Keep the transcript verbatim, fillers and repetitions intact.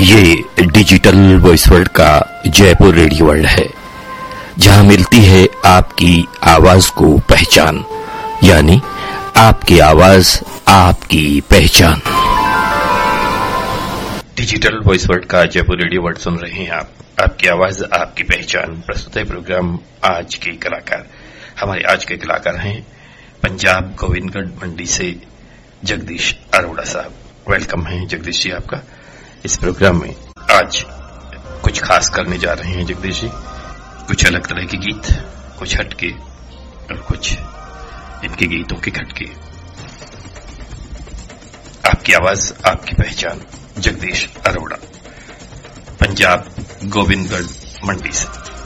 ये digital voice world का Jaipur radio world है, जहां मिलती है आपकी आवाज को पहचान, यानी आपकी आवाज आपकी पहचान। डिजिटल वॉइस वर्ल्ड का जयपुर रेडियो वर्ल्ड सुन रहे हैं आप। आपकी आवाज आपकी पहचान प्रस्तुत है प्रोग्राम आज के कलाकार। हमारे आज के कलाकार हैं पंजाब गोविंदगढ़ मंडी से जगदीश अरोड़ा साहब। वेलकम है जगदीश जी आपका इस प्रोग्राम में। आज कुछ खास करने जा रहे हैं जगदीश जी, कुछ अलग तरह के गीत, कुछ हटके और कुछ इनके गीतों के खटके। आपकी आवाज आपकी पहचान, जगदीश अरोड़ा, पंजाब गोविंदगढ़ मंडी से।